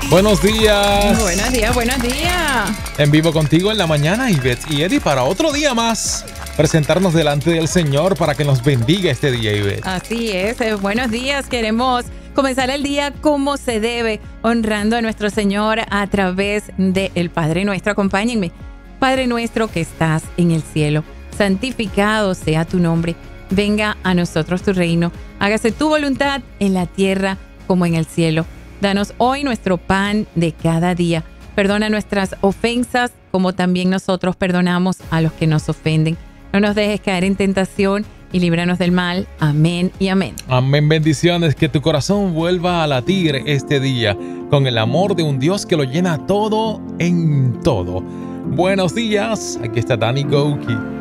Buenos días. Buenos días, buenos días. En vivo contigo en la mañana, Ivette y Eddie, para otro día más. Presentarnos delante del Señor para que nos bendiga este día, Ivette. Así es, buenos días. Queremos comenzar el día como se debe, honrando a nuestro Señor a través del Padre Nuestro. Acompáñenme. Padre nuestro que estás en el cielo, santificado sea tu nombre. Venga a nosotros tu reino. Hágase tu voluntad en la tierra como en el cielo. Danos hoy nuestro pan de cada día. Perdona nuestras ofensas como también nosotros perdonamos a los que nos ofenden. No nos dejes caer en tentación y líbranos del mal. Amén y amén. Amén, bendiciones. Que tu corazón vuelva a latir este día con el amor de un Dios que lo llena todo en todo. Buenos días, aquí está Danny Gouki.